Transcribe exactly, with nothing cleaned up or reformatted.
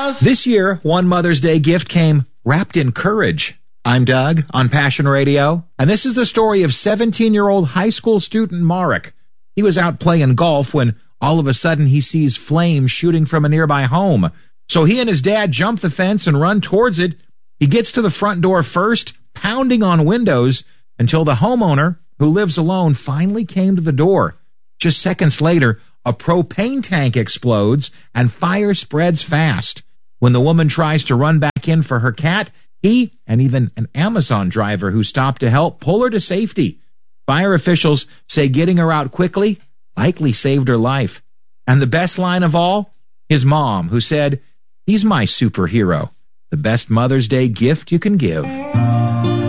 house. This year, one Mother's Day gift came wrapped in courage. I'm Doug on Passion Radio, and this is the story of seventeen-year-old high school student Marek. He was out playing golf when all of a sudden he sees flames shooting from a nearby home. So he and his dad jump the fence and run towards it. He gets to the front door first, pounding on windows, until the homeowner, who lives alone, finally came to the door. Just seconds later, a propane tank explodes and fire spreads fast. When the woman tries to run back in for her cat, he and even an Amazon driver who stopped to help pull her to safety. Fire officials say getting her out quickly likely saved her life. And the best line of all? His mom, who said, "He's my superhero. The best Mother's Day gift you can give."